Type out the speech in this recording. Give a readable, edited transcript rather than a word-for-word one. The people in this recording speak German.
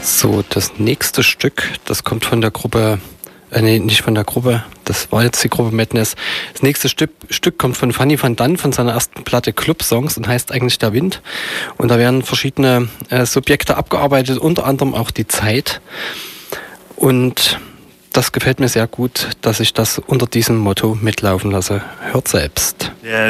So, das nächste Stück, das kommt von der Gruppe, nicht von der Gruppe, das war jetzt die Gruppe Madness. Das nächste Stück kommt von Fanny van Dan, von seiner ersten Platte Club Songs und heißt eigentlich Der Wind. Und da werden verschiedene Subjekte abgearbeitet, unter anderem auch die Zeit. Und das gefällt mir sehr gut, dass ich das unter diesem Motto mitlaufen lasse. Hört selbst.